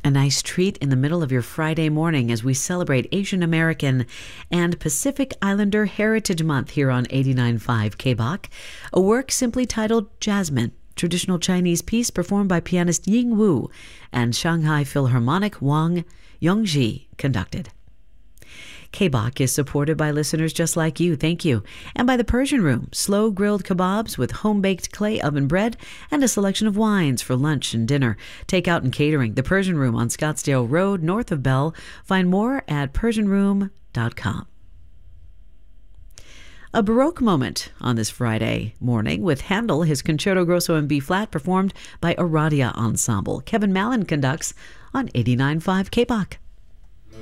A nice treat in the middle of your Friday morning as we celebrate Asian American and Pacific Islander Heritage Month here on 89.5 KBOK. A work simply titled Jasmine, traditional Chinese piece performed by pianist Ying Wu and Shanghai Philharmonic Wang Yongji conducted. KBOK is supported by listeners just like you, thank you, and by the Persian Room, slow grilled kebabs with home-baked clay oven bread and a selection of wines for lunch and dinner. Takeout and catering, the Persian Room on Scottsdale Road, north of Bell. Find more at persianroom.com. A Baroque moment on this Friday morning with Handel, his Concerto Grosso in B-flat, performed by Aradia Ensemble. Kevin Mallon conducts on 89.5 KBOK.